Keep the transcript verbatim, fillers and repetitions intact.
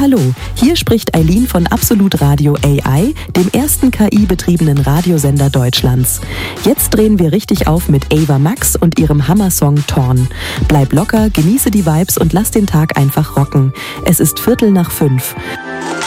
Hallo, hier spricht Eileen von Absolut Radio A I, dem ersten K I-betriebenen Radiosender Deutschlands. Jetzt drehen wir richtig auf mit Ava Max und ihrem Hammersong Torn. Bleib locker, genieße die Vibes und lass den Tag einfach rocken. Es ist Viertel nach fünf.